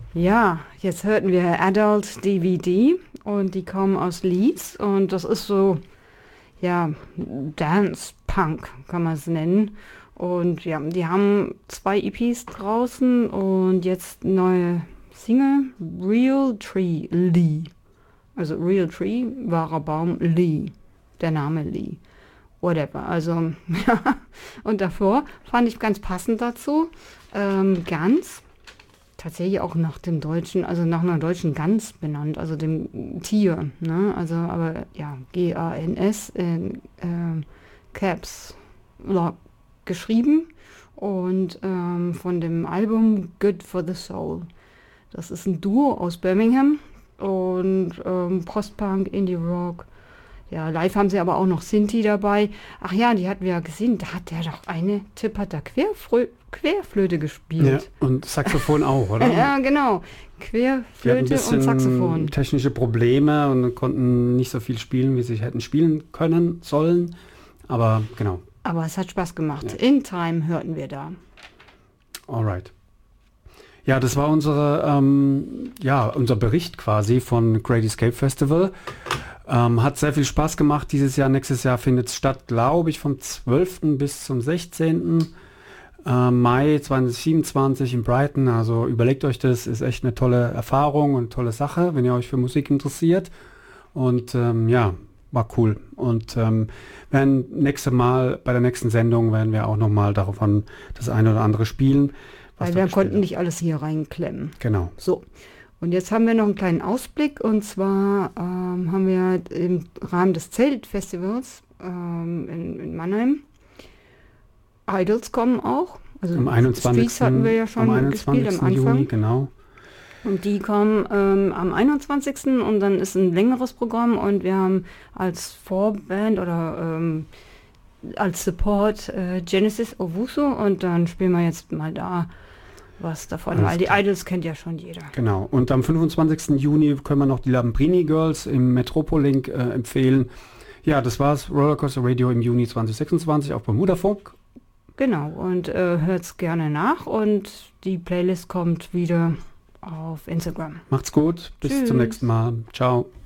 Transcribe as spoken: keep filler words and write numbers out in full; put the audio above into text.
Ja, jetzt hörten wir Adult D V D und die kommen aus Leeds und das ist so, ja, Dance Punk kann man es nennen. Und ja, die haben zwei E Ps draußen und jetzt neue Single, Real Tree Lee. Also Real Tree, wahrer Baum, Lee. Der Name Lee. Whatever. Also, ja. Und davor fand ich ganz passend dazu, ähm, Gans. Tatsächlich auch nach dem deutschen, also nach einer deutschen Gans benannt, also dem Tier, ne? Also, aber ja, G A N S in äh, Caps Lock geschrieben und ähm, von dem Album Good for the Soul. Das ist ein Duo aus Birmingham und ähm, Post-Punk, Indie-Rock. Ja, live haben sie aber auch noch Sinti dabei. Ach ja, die hatten wir ja gesehen, da hat der doch eine Tipp, hat da Querfrö Querflöte gespielt. Ja, und Saxophon auch, oder? Ja, genau. Querflöte und Saxophon. Technische Probleme und konnten nicht so viel spielen, wie sie hätten spielen können, sollen. Aber genau. Aber es hat Spaß gemacht. Ja. In Time hörten wir da. Alright. Ja, das war unsere, ähm, ja, unser Bericht quasi von Great Escape Festival. Ähm, hat sehr viel Spaß gemacht dieses Jahr. Nächstes Jahr findet es statt, glaube ich, vom zwölften bis zum sechzehnten Äh, Mai zweitausendsiebenundzwanzig in Brighton. Also überlegt euch das, ist echt eine tolle Erfahrung und tolle Sache, wenn ihr euch für Musik interessiert. Und ähm, ja, war cool. Und ähm, werden nächste Mal, bei der nächsten Sendung werden wir auch nochmal davon das eine oder andere spielen. Weil wir konnten nicht alles hier reinklemmen. Genau. So. Und jetzt haben wir noch einen kleinen Ausblick und zwar ähm, haben wir im Rahmen des Zeltfestivals ähm, in, in Mannheim Idols kommen auch. Also am einundzwanzigsten Streets hatten wir ja schon am gespielt am Anfang. Juni, genau. Und die kommen ähm, am einundzwanzigsten und dann ist ein längeres Programm und wir haben als Vorband oder ähm, als Support äh, Genesis Owusu und dann spielen wir jetzt mal da was davon, Alles weil die klar. Idols kennt ja schon jeder. Genau. Und am fünfundzwanzigsten Juni können wir noch die Lambrini Girls im Metropolilink äh, empfehlen. Ja, das war's. Rollercoaster Radio im Juni zweitausendsechsundzwanzig auf Bermuda-Funk. Genau. Und äh, hört's gerne nach und die Playlist kommt wieder auf Instagram. Macht's gut. Bis Tschüss. zum nächsten Mal. Ciao.